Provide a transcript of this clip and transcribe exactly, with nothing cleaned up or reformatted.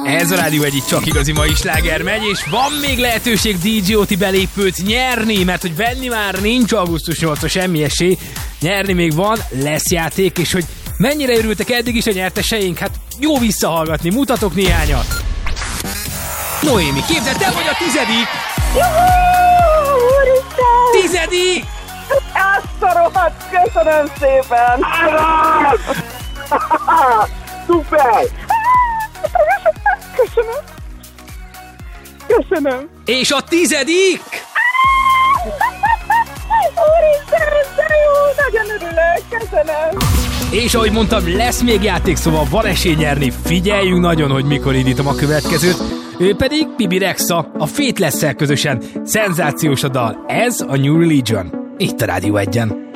Ez a Rádió egy csak igazi mai sláger megy, és van még lehetőség dé jé Oti belépőt nyerni, mert hogy venni már nincs augusztus nyolcadika semmi esély, nyerni még van, lesz játék, és hogy mennyire örültek eddig is a nyerteseink, hát jó visszahallgatni, mutatok néhányat. Noémi, képzeld, te vagy a tizedik! Juhú, úristen! Tizedik! Ezt a rohadt, köszönöm szépen! Szuper! Köszönöm! Köszönöm! És a tizedik! Úristen, de jó! Nagyon örülök! Köszönöm! És ahogy mondtam, lesz még játék, szóval van esély nyerni. Figyeljünk nagyon, hogy mikor indítom a következőt. Ő pedig Bibi Rexha, a Faithless-szel közösen. Szenzációs a dal. Ez a New Religion. Itt a Rádió egyen.